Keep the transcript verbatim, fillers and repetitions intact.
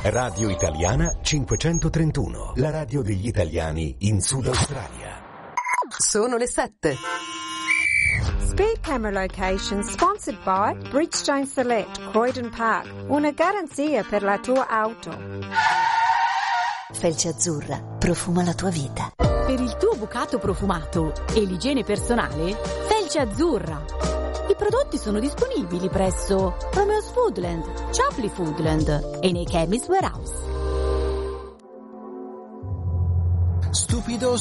Radio Italiana cinquecentotrentuno, la radio degli italiani in Sud Australia. Sono le sette. Speed Camera Location sponsored by Bridgestone Select, Croydon Park. Una garanzia per la tua auto. Felce Azzurra, profuma la tua vita. Per il tuo bucato profumato e l'igiene personale, Felce Azzurra. I prodotti sono disponibili presso Romeo's Foodland, Chapley Foodland e nei Chemist Warehouse. Stupido